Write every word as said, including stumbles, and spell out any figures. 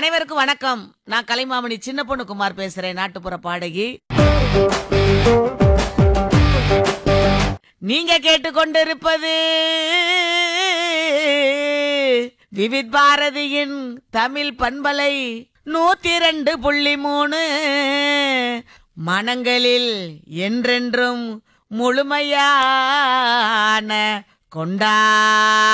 அனைவருக்கும் வணக்கம். நான் கலைமாமணி சின்ன பொண்ணு குமார் பேசுறேன், நாட்டுப்புற பாடகி. நீங்க கேட்டுக்கொண்டிருப்பது விவித் பாரதியின் தமிழ் பண்பலை நூத்தி ரெண்டு புள்ளி மூணு. மனங்களில் என்றென்றும் முழுமையான கொண்டா